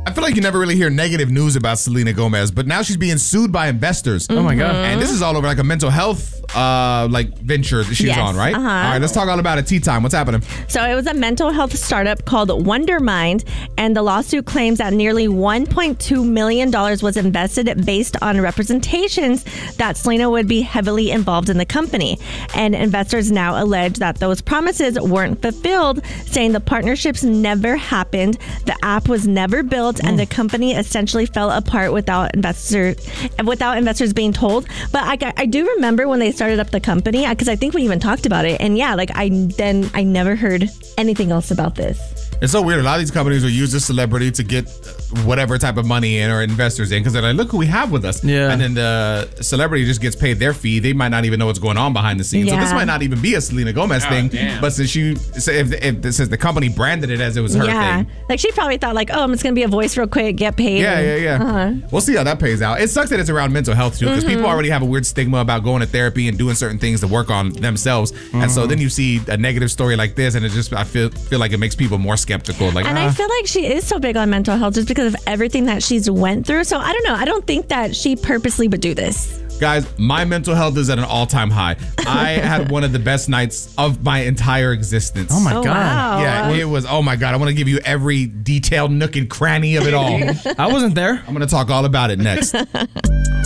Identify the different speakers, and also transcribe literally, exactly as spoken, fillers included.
Speaker 1: I feel like you never really hear negative news about Selena Gomez, but now she's being sued by investors.
Speaker 2: Oh my God.
Speaker 1: And this is all over like a mental health uh, like venture that she's
Speaker 3: Yes,
Speaker 1: on, right?
Speaker 3: uh-huh.
Speaker 1: All right, let's talk all about it. Tea time. What's happening?
Speaker 3: So it was a mental health startup called Wondermind, and the lawsuit claims that nearly one point two million dollars was invested based on representations that Selena would be heavily involved in the company. And investors now allege that those promises weren't fulfilled, saying the partnerships never happened, the app was never built, mm. and the company essentially fell apart without investor, without investors being told. But I, I do remember when they started up the company, because I think we even talked about it. And yeah, like I then I never heard anything else about this.
Speaker 1: It's so weird. A lot of these companies will use a celebrity to get whatever type of money in or investors in because they're like, look who we have with us. Yeah. And then the celebrity just gets paid their fee. They might not even know what's going on behind the scenes. Yeah. So this might not even be a Selena Gomez oh, thing. Damn. But since you, if, if this is the company branded it as it was her
Speaker 3: yeah.
Speaker 1: thing.
Speaker 3: Like she probably thought like, oh, I'm just going to be a voice real quick, get paid.
Speaker 1: Yeah,
Speaker 3: and,
Speaker 1: yeah, yeah. Uh-huh. We'll see how that pays out. It sucks that it's around mental health too because mm-hmm. people already have a weird stigma about going to therapy and doing certain things to work on themselves. Mm-hmm. And so then you see a negative story like this and it just, I feel feel like it makes people more skeptical. Like,
Speaker 3: and
Speaker 1: ah.
Speaker 3: I feel like she is so big on mental health just because of everything that she's went through. So I don't know. I don't think that she purposely would do this.
Speaker 1: Guys, my mental health is at an all-time high. I had one of the best nights of my entire existence.
Speaker 2: Oh my
Speaker 3: oh,
Speaker 2: God.
Speaker 3: Wow.
Speaker 1: Yeah, it was, oh my God. I want to give you every detailed nook and cranny of it all.
Speaker 2: I wasn't there.
Speaker 1: I'm going to talk all about it next.